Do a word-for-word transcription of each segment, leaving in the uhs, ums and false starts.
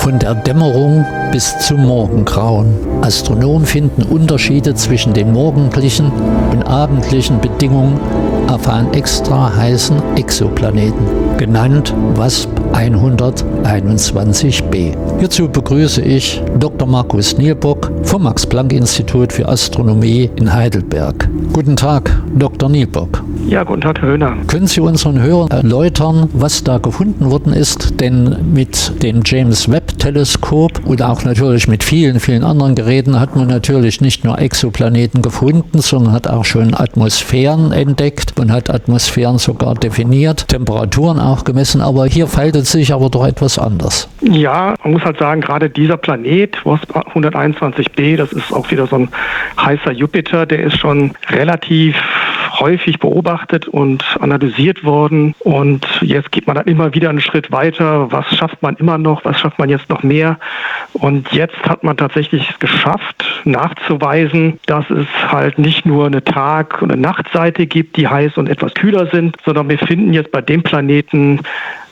Von der Dämmerung bis zum Morgengrauen. Astronomen finden Unterschiede zwischen den morgendlichen und abendlichen Bedingungen auf einen extra heißen Exoplaneten, genannt WASP hunderteinundzwanzig b. Hierzu begrüße ich Doktor Markus Nielbock vom Max-Planck-Institut für Astronomie in Heidelberg. Guten Tag, Doktor Nielbock. Ja, guten Tag, Herr Höhner. Können Sie unseren Hörern erläutern, was da gefunden worden ist? Denn mit dem James-Webb-Teleskop und auch natürlich mit vielen, vielen anderen Geräten hat man natürlich nicht nur Exoplaneten gefunden, sondern hat auch schon Atmosphären entdeckt und hat Atmosphären sogar definiert, Temperaturen auch gemessen, aber hier verhält sich aber doch etwas anders. Ja, man muss halt sagen, gerade dieser Planet, WASP hunderteinundzwanzig b, das ist auch wieder so ein heißer Jupiter, der ist schon relativ häufig beobachtet und analysiert worden. Und jetzt geht man dann immer wieder einen Schritt weiter. Was schafft man immer noch? Was schafft man jetzt noch mehr? Und jetzt hat man tatsächlich es geschafft, nachzuweisen, dass es halt nicht nur eine Tag- und eine Nachtseite gibt, die heiß und etwas kühler sind, sondern wir finden jetzt bei dem Planeten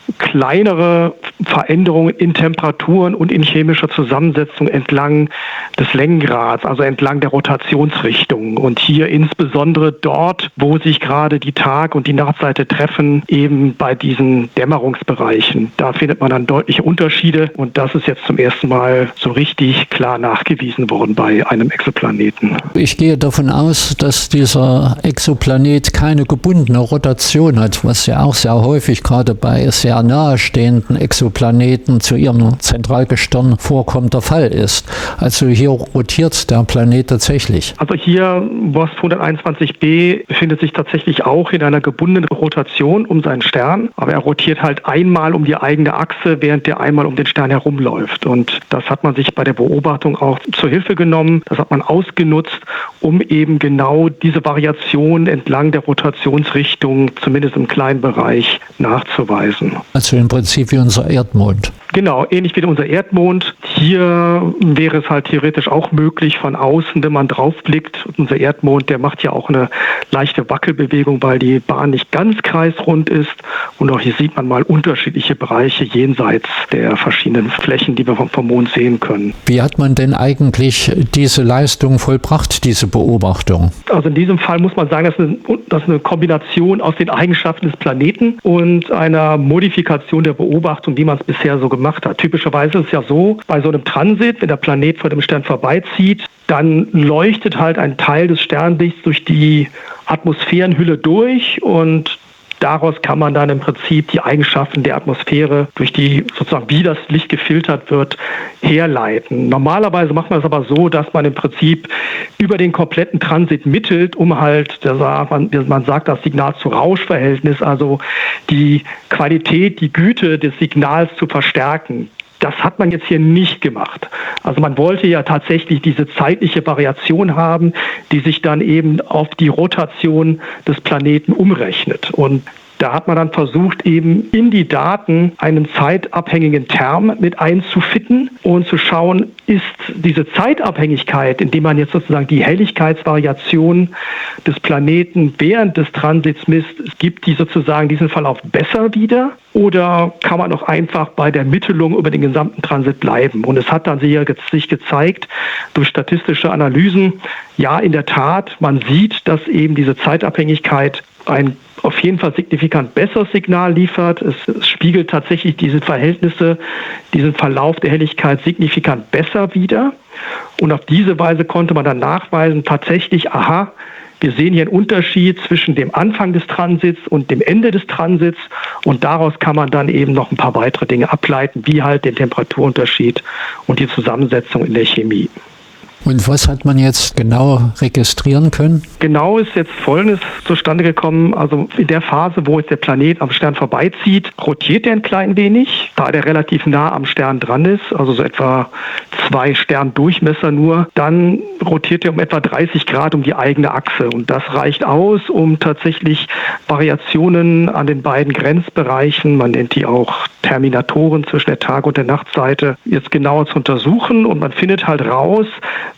kleinere Veränderungen in Temperaturen und in chemischer Zusammensetzung entlang des Längengrads, also entlang der Rotationsrichtung. Und hier insbesondere dort, wo sich gerade die Tag- und die Nachtseite treffen, eben bei diesen Dämmerungsbereichen. Da findet man dann deutliche Unterschiede und das ist jetzt zum ersten Mal so richtig klar nachgewiesen worden bei einem Exoplaneten. Ich gehe davon aus, dass dieser Exoplanet keine gebundene Rotation hat, was ja auch sehr häufig gerade bei sehr nahestehenden Exoplaneten zu ihrem Zentralgestirn vorkommt, der Fall ist. Also hier rotiert der Planet tatsächlich. Also hier, WASP hunderteinundzwanzig b befindet sich tatsächlich auch in einer gebundenen Rotation um seinen Stern, aber er rotiert halt einmal um die eigene Achse, während der einmal um den Stern herumläuft. Und das hat man sich bei der Beobachtung auch zur Hilfe genommen, das hat man ausgenutzt, um eben genau diese Variation entlang der Rotationsrichtung, zumindest im kleinen Bereich, nachzuweisen. Also im Prinzip wie unser Erdmond. Genau, ähnlich wie unser Erdmond. Hier wäre es halt theoretisch auch möglich von außen, wenn man draufblickt. Unser Erdmond, der macht ja auch eine leichte Wackelbewegung, weil die Bahn nicht ganz kreisrund ist. Und auch hier sieht man mal unterschiedliche Bereiche jenseits der verschiedenen Flächen, die wir vom, vom Mond sehen können. Wie hat man denn eigentlich diese Leistung vollbracht, diese Beobachtung? Also in diesem Fall muss man sagen, das ist eine, das ist eine Kombination aus den Eigenschaften des Planeten und einer Modifikation der Beobachtung, wie man es bisher so gemacht hat. Typischerweise ist es ja so, bei so einem Transit, wenn der Planet vor dem Stern vorbeizieht, dann leuchtet halt ein Teil des Sternlichts durch die Atmosphärenhülle durch und daraus kann man dann im Prinzip die Eigenschaften der Atmosphäre, durch die sozusagen, wie das Licht gefiltert wird, herleiten. Normalerweise macht man es aber so, dass man im Prinzip über den kompletten Transit mittelt, um halt, man, man sagt das Signal-zu-Rausch-Verhältnis, also die Qualität, die Güte des Signals zu verstärken. Das hat man jetzt hier nicht gemacht. Also man wollte ja tatsächlich diese zeitliche Variation haben, die sich dann eben auf die Rotation des Planeten umrechnet. Und da hat man dann versucht, eben in die Daten einen zeitabhängigen Term mit einzufitten und zu schauen, ist diese Zeitabhängigkeit, indem man jetzt sozusagen die Helligkeitsvariation des Planeten während des Transits misst, gibt die sozusagen diesen Verlauf besser wieder oder kann man auch einfach bei der Mittelung über den gesamten Transit bleiben? Und es hat dann sich gezeigt durch statistische Analysen, ja, in der Tat, man sieht, dass eben diese Zeitabhängigkeit ein auf jeden Fall signifikant besseres Signal liefert. Es, es spiegelt tatsächlich diese Verhältnisse, diesen Verlauf der Helligkeit signifikant besser wider. Und auf diese Weise konnte man dann nachweisen, tatsächlich, aha, wir sehen hier einen Unterschied zwischen dem Anfang des Transits und dem Ende des Transits und daraus kann man dann eben noch ein paar weitere Dinge ableiten, wie halt den Temperaturunterschied und die Zusammensetzung in der Chemie. Und was hat man jetzt genau registrieren können? Genau ist jetzt Folgendes zustande gekommen. Also in der Phase, wo jetzt der Planet am Stern vorbeizieht, rotiert er ein klein wenig, da der relativ nah am Stern dran ist, also so etwa zwei Sterndurchmesser nur. Dann rotiert er um etwa dreißig Grad um die eigene Achse. Und das reicht aus, um tatsächlich Variationen an den beiden Grenzbereichen, man nennt die auch Terminatoren zwischen der Tag- und der Nachtseite, jetzt genauer zu untersuchen. Und man findet halt raus,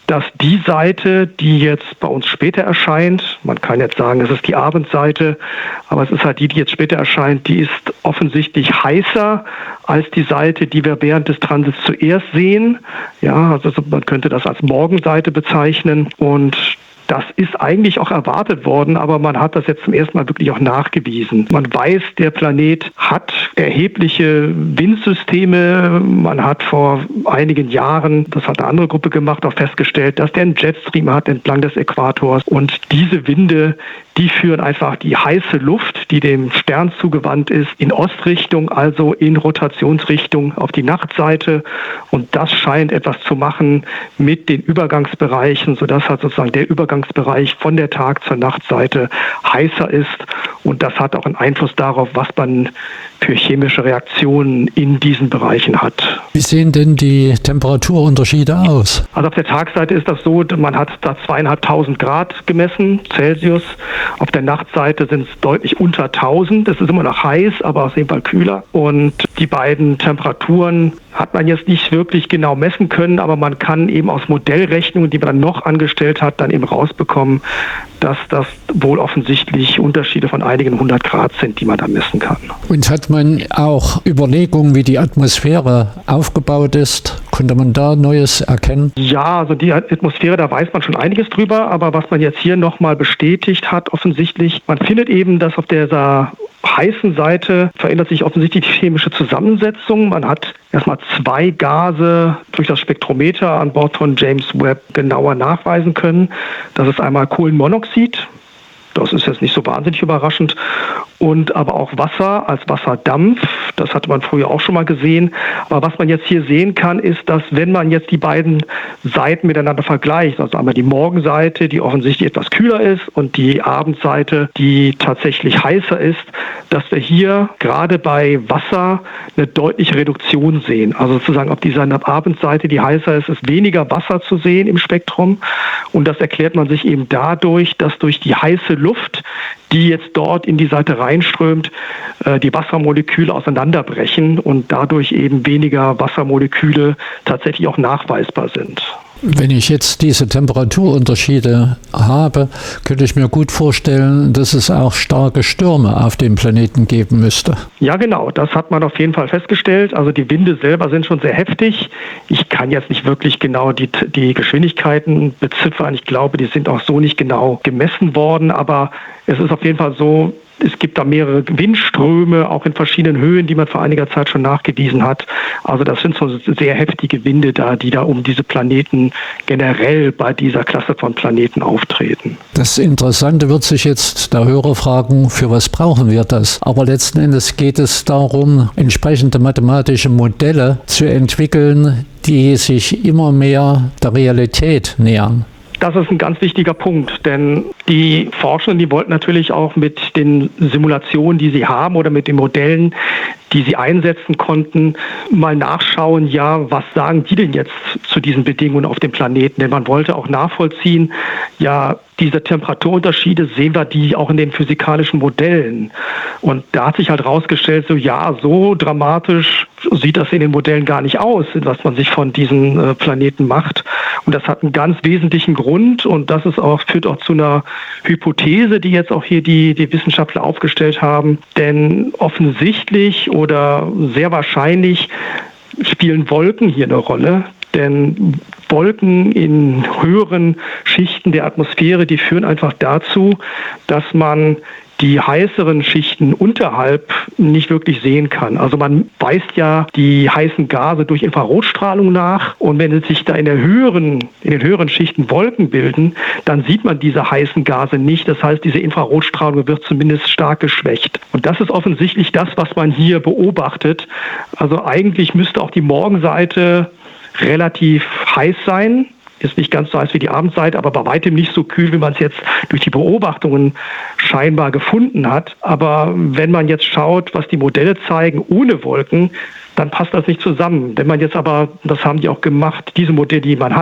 dass die Seite, die jetzt bei uns später erscheint, man kann jetzt sagen, es ist die Abendseite, aber es ist halt die, die jetzt später erscheint, die ist offensichtlich heißer als die Seite, die wir während des Transits zuerst sehen. Ja, also man könnte das als Morgenseite bezeichnen, und das ist eigentlich auch erwartet worden, aber man hat das jetzt zum ersten Mal wirklich auch nachgewiesen. Man weiß, der Planet hat erhebliche Windsysteme. Man hat vor einigen Jahren, das hat eine andere Gruppe gemacht, auch festgestellt, dass der einen Jetstream hat entlang des Äquators. Und diese Winde, die führen einfach die heiße Luft, die dem Stern zugewandt ist, in Ostrichtung, also in Rotationsrichtung auf die Nachtseite. Und das scheint etwas zu machen mit den Übergangsbereichen, sodass halt sozusagen der Übergangsbereich von der Tag- zur Nachtseite heißer ist. Und das hat auch einen Einfluss darauf, was man für chemische Reaktionen in diesen Bereichen hat. Wie sehen denn die Temperaturunterschiede aus? Also auf der Tagseite ist das so, man hat da zweieinhalbtausend Grad gemessen, Celsius. Auf der Nachtseite sind es deutlich unter tausend. Es ist immer noch heiß, aber auf jeden Fall kühler. Und die beiden Temperaturen hat man jetzt nicht wirklich genau messen können, aber man kann eben aus Modellrechnungen, die man dann noch angestellt hat, dann eben rausbekommen, dass das wohl offensichtlich Unterschiede von einigen hundert Grad sind, die man da messen kann. Und hat man auch Überlegungen, wie die Atmosphäre aufgebaut ist? Konnte man da Neues erkennen? Ja, also die Atmosphäre, da weiß man schon einiges drüber, aber was man jetzt hier nochmal bestätigt hat, offensichtlich, man findet eben, dass auf dieser heißen Seite verändert sich offensichtlich die chemische Zusammensetzung. Man hat erstmal zwei Gase durch das Spektrometer an Bord von James Webb genauer nachweisen können. Das ist einmal Kohlenmonoxid, das ist jetzt nicht so wahnsinnig überraschend, und aber auch Wasser als Wasserdampf. Das hatte man früher auch schon mal gesehen. Aber was man jetzt hier sehen kann, ist, dass wenn man jetzt die beiden Seiten miteinander vergleicht, also einmal die Morgenseite, die offensichtlich etwas kühler ist, und die Abendseite, die tatsächlich heißer ist, dass wir hier gerade bei Wasser eine deutliche Reduktion sehen. Also sozusagen auf dieser Abendseite, die heißer ist, ist weniger Wasser zu sehen im Spektrum. Und das erklärt man sich eben dadurch, dass durch die heiße Luft, die jetzt dort in die Seite reinströmt, die Wassermoleküle auseinanderbrechen und dadurch eben weniger Wassermoleküle tatsächlich auch nachweisbar sind. Wenn ich jetzt diese Temperaturunterschiede habe, könnte ich mir gut vorstellen, dass es auch starke Stürme auf dem Planeten geben müsste. Ja, genau, das hat man auf jeden Fall festgestellt. Also die Winde selber sind schon sehr heftig. Ich kann jetzt nicht wirklich genau die, die Geschwindigkeiten beziffern. Ich glaube, die sind auch so nicht genau gemessen worden, aber es ist auf jeden Fall so, es gibt da mehrere Windströme, auch in verschiedenen Höhen, die man vor einiger Zeit schon nachgewiesen hat. Also das sind so sehr heftige Winde da, die da um diese Planeten generell bei dieser Klasse von Planeten auftreten. Das Interessante wird sich jetzt der Hörer fragen, für was brauchen wir das? Aber letzten Endes geht es darum, entsprechende mathematische Modelle zu entwickeln, die sich immer mehr der Realität nähern. Das ist ein ganz wichtiger Punkt, denn die Forschenden, die wollten natürlich auch mit den Simulationen, die sie haben, oder mit den Modellen, die sie einsetzen konnten, mal nachschauen, ja, was sagen die denn jetzt zu diesen Bedingungen auf dem Planeten? Denn man wollte auch nachvollziehen, ja, diese Temperaturunterschiede, sehen wir die auch in den physikalischen Modellen? Und da hat sich halt rausgestellt, so ja, so dramatisch sieht das in den Modellen gar nicht aus, was man sich von diesen äh, Planeten macht. Und das hat einen ganz wesentlichen Grund, und das ist auch, führt auch zu einer Hypothese, die jetzt auch hier die, die Wissenschaftler aufgestellt haben. Denn offensichtlich oder sehr wahrscheinlich spielen Wolken hier eine Rolle. Denn Wolken in höheren Schichten der Atmosphäre, die führen einfach dazu, dass man die heißeren Schichten unterhalb nicht wirklich sehen kann. Also man weist ja die heißen Gase durch Infrarotstrahlung nach, und wenn sich da in der höheren, in den höheren Schichten Wolken bilden, dann sieht man diese heißen Gase nicht. Das heißt, diese Infrarotstrahlung wird zumindest stark geschwächt. Und das ist offensichtlich das, was man hier beobachtet. Also eigentlich müsste auch die Morgenseite relativ heiß sein. Ist nicht ganz so heiß wie die Abendseite, aber bei weitem nicht so kühl, wie man es jetzt durch die Beobachtungen scheinbar gefunden hat. Aber wenn man jetzt schaut, was die Modelle zeigen ohne Wolken, dann passt das nicht zusammen. Wenn man jetzt aber, das haben die auch gemacht, diese Modelle, die man hat,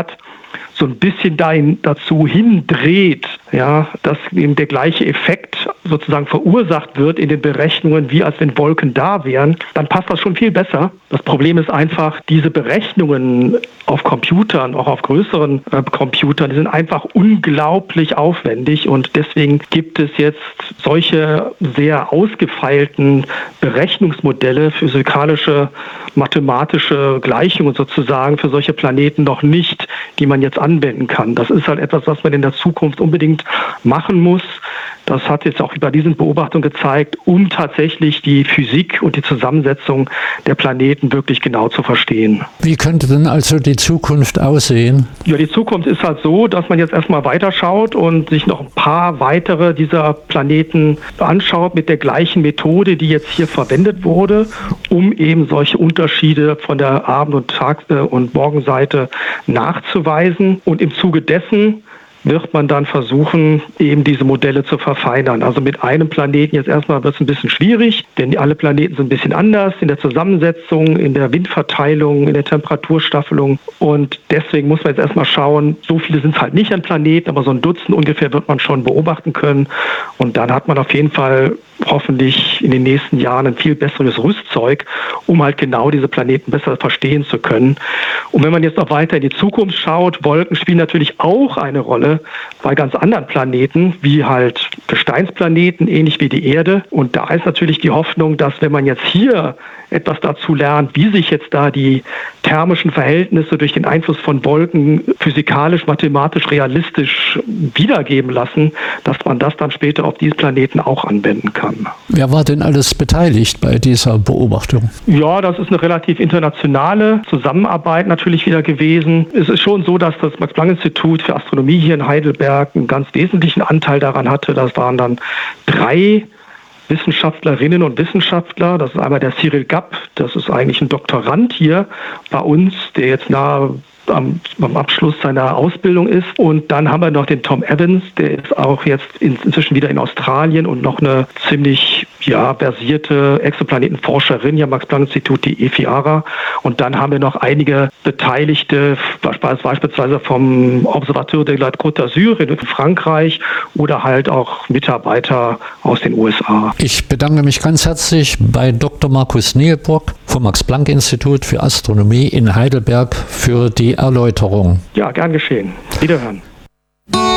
so ein bisschen dahin, dazu hindreht, ja, dass eben der gleiche Effekt sozusagen verursacht wird in den Berechnungen, wie als wenn Wolken da wären, dann passt das schon viel besser. Das Problem ist einfach, diese Berechnungen auf Computern, auch auf größeren äh, Computern, die sind einfach unglaublich aufwendig und deswegen gibt es jetzt solche sehr ausgefeilten Berechnungsmodelle, physikalische, mathematische Gleichungen sozusagen für solche Planeten noch nicht, die man jetzt anwenden kann. Das ist halt etwas, was man in der Zukunft unbedingt machen muss. Das hat jetzt auch über diesen Beobachtungen gezeigt, um tatsächlich die Physik und die Zusammensetzung der Planeten wirklich genau zu verstehen. Wie könnte denn also die Zukunft aussehen? Ja, die Zukunft ist halt so, dass man jetzt erstmal weiterschaut und sich noch ein paar weitere dieser Planeten anschaut mit der gleichen Methode, die jetzt hier verwendet wurde, um eben solche Unterschiede von der Abend- und Tag- und Morgenseite nachzuweisen. Und im Zuge dessen wird man dann versuchen, eben diese Modelle zu verfeinern. Also mit einem Planeten jetzt erstmal wird es ein bisschen schwierig, denn alle Planeten sind ein bisschen anders in der Zusammensetzung, in der Windverteilung, in der Temperaturstaffelung. Und deswegen muss man jetzt erstmal schauen, so viele sind es halt nicht an Planeten, aber so ein Dutzend ungefähr wird man schon beobachten können. Und dann hat man auf jeden Fall hoffentlich in den nächsten Jahren ein viel besseres Rüstzeug, um halt genau diese Planeten besser verstehen zu können. Und wenn man jetzt noch weiter in die Zukunft schaut, Wolken spielen natürlich auch eine Rolle bei ganz anderen Planeten, wie halt Gesteinsplaneten, ähnlich wie die Erde. Und da ist natürlich die Hoffnung, dass wenn man jetzt hier etwas dazu lernt, wie sich jetzt da die thermischen Verhältnisse durch den Einfluss von Wolken physikalisch, mathematisch, realistisch wiedergeben lassen, dass man das dann später auf diesen Planeten auch anwenden kann. Wer war denn alles beteiligt bei dieser Beobachtung? Ja, das ist eine relativ internationale Zusammenarbeit natürlich wieder gewesen. Es ist schon so, dass das Max-Planck-Institut für Astronomie hier in Heidelberg einen ganz wesentlichen Anteil daran hatte. Das waren dann drei Wissenschaftlerinnen und Wissenschaftler. Das ist einmal der Cyril Gapp, das ist eigentlich ein Doktorand hier bei uns, der jetzt nahe am, am Abschluss seiner Ausbildung ist. Und dann haben wir noch den Tom Evans, der ist auch jetzt in, inzwischen wieder in Australien und noch eine ziemlich ja, versierte Exoplanetenforscherin hier am Max-Planck-Institut, die Efi Ara. Und dann haben wir noch einige Beteiligte, beispielsweise vom Observatoire de la Côte d'Azur in Frankreich oder halt auch Mitarbeiter aus den U S A. Ich bedanke mich ganz herzlich bei Doktor Markus Nielbrock vom Max-Planck-Institut für Astronomie in Heidelberg für die Erläuterung. Ja, gern geschehen. Wiederhören.